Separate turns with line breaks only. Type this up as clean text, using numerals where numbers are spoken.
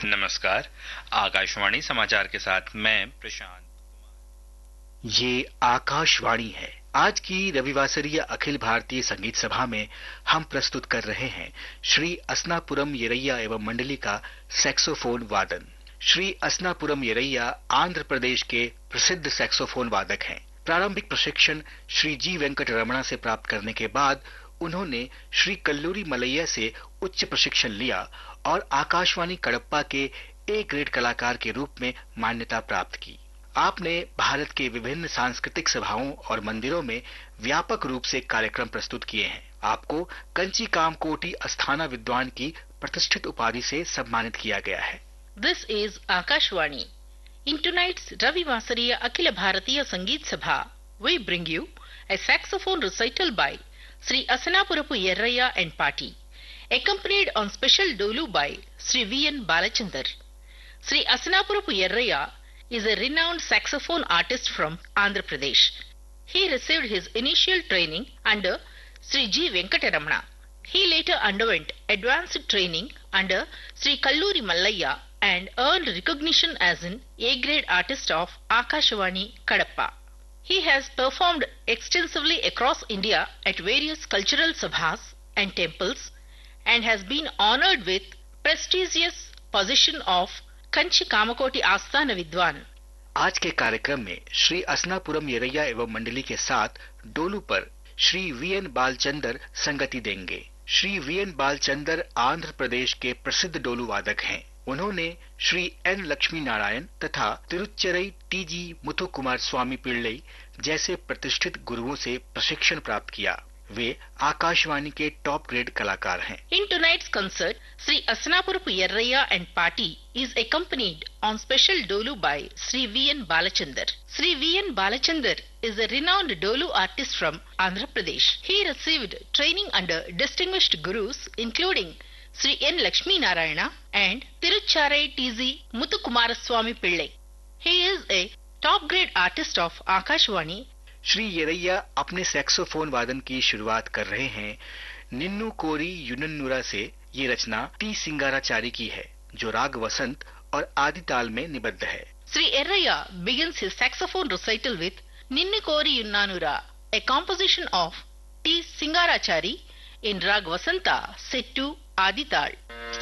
नमस्कार। आकाशवाणी समाचार के साथ मैं प्रशांत।
ये आकाशवाणी है। आज की रविवासरीय अखिल भारतीय संगीत सभा में हम प्रस्तुत कर रहे हैं श्री असनापुरम येरैया एवं मंडली का सैक्सोफोन वादन। श्री असनापुरम येरैया आंध्र प्रदेश के प्रसिद्ध सैक्सोफोन वादक हैं। प्रारंभिक प्रशिक्षण श्री जी वेंकट रमणा से प्राप्त करने के बाद उन्होंने श्री कल्लूरी मलैया से उच्च प्रशिक्षण लिया और आकाशवाणी कडप्पा के ए ग्रेड कलाकार के रूप में मान्यता प्राप्त की। आपने भारत के विभिन्न सांस्कृतिक सभाओं और मंदिरों में व्यापक रूप से कार्यक्रम प्रस्तुत किए हैं। आपको कंची कामकोटी अस्थाना विद्वान की प्रतिष्ठित उपाधि से सम्मानित किया गया है।
This is Akashvani. In tonight's Ravi Vasariya Akhila Bharatiya Sangeet Sabha, we bring you a saxophone recital by Sri Asanapurapu Yerraya and Party, accompanied on special dolu by Sri V.N. Balachandar. Sri Asanapurapu Yerraya is a renowned saxophone artist from Andhra Pradesh. He received his initial training under Sri G. Venkataramana. He later underwent advanced training under Sri Kalluri Mallaya and earned recognition as an A-grade artist of Akashvani Kadapa. He has performed extensively across India at various cultural sabhas and temples and has been honored with prestigious position of Kanchi Kamakoti Asthana Vidwan.
आज के कार्यक्रम में श्री असनापुरम येरैया एवं मंडली के साथ डोलू पर Shri VN. Balachander संगति देंगे। श्री वी.एन. बालचंदर आंध्र प्रदेश के प्रसिद्ध डोलू वादक हैं। उन्होंने श्री एन. लक्ष्मी नारायण तथा तिरुच्चरई टी.जी. मुथुकुमार स्वामी पिल्लई जैसे प्रतिष्ठित गुरुओं से प्रशिक्षण प्राप्त किया। वे आकाशवाणी के टॉप ग्रेड कलाकार हैं।
In tonight's concert, Sri Asanapurapu Yerraya and Party is accompanied on special dolu by Sri V.N. Balachandar. Sri V.N. Balachandar is a renowned dolu artist from Andhra Pradesh. He received training under distinguished gurus including Sri N. Lakshmi Narayana and Tirucharai T.Z. Muthukumaraswamy Pillai. He is a top grade artist of Akashvani.
Shri येरैया अपने saxophone वादन की शुरुआत कर रहे हैं निन्नू कोरी युनन्नुरा से। ये रचना T सिंगाराचारी की है जो राग वसंत और आदि ताल में निबद्ध है।
Sri Yerraya begins his saxophone recital with Ninnu Kori Yunnanura, a composition of T. Singarachari in Rag Vasanta set to Adi Tal.